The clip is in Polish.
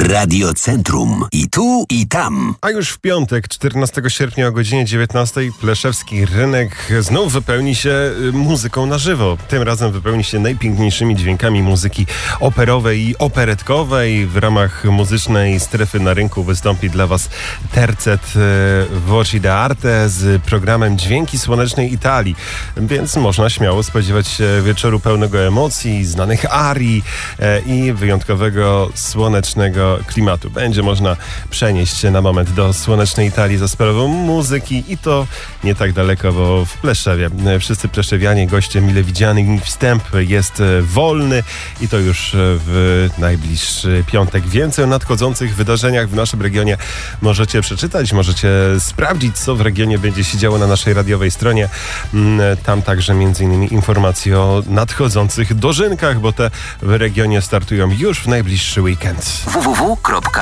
Radiocentrum. I tu, i tam. A już w piątek, 14 sierpnia o godzinie 19 Pleszewski Rynek znów wypełni się muzyką na żywo. Tym razem wypełni się najpiękniejszymi dźwiękami muzyki operowej i operetkowej. W ramach muzycznej strefy na rynku wystąpi dla Was tercet Voci d'Arte z programem Dźwięki Słonecznej Italii. Więc można śmiało spodziewać się wieczoru pełnego emocji, znanych arii i wyjątkowego słonecznego klimatu. Będzie można przenieść się na moment do słonecznej Italii za sprawą muzyki i to nie tak daleko, bo w Pleszewie. Wszyscy pleszewianie, goście mile widziani, wstęp jest wolny i to już w najbliższy piątek. Więcej o nadchodzących wydarzeniach w naszym regionie możecie przeczytać, możecie sprawdzić, co w regionie będzie się działo na naszej radiowej stronie. Tam także m.in. informacje o nadchodzących dożynkach, bo te w regionie startują już w najbliższy weekend. www.radiocentrum.pl